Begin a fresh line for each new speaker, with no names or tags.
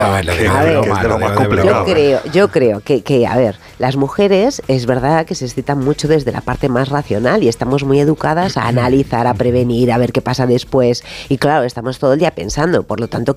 A ver,
que es de lo más complicado.
Yo creo que, a ver, las mujeres es verdad que se excitan mucho desde la parte más racional y estamos muy educadas a analizar, a prevenir, a ver qué pasa después. Y claro, estamos todo el día pensando. Por lo tanto,